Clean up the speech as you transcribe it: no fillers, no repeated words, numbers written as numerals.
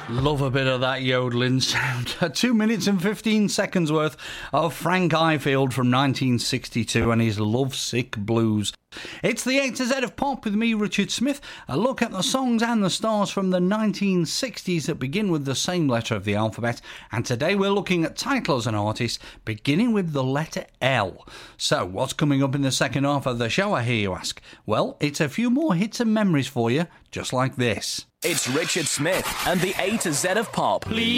Love a bit of that yodeling sound. 2 minutes and 15 seconds worth of Frank Ifield from 1962 and his Lovesick Blues. It's the A to Z of Pop with me, Richard Smith. A look at the songs and the stars from the 1960s that begin with the same letter of the alphabet. And today we're looking at titles and artists beginning with the letter L. So what's coming up in the second half of the show, I hear you ask? Well, it's a few more hits and memories for you, just like this. It's Richard Smith and the A to Z of Pop. Please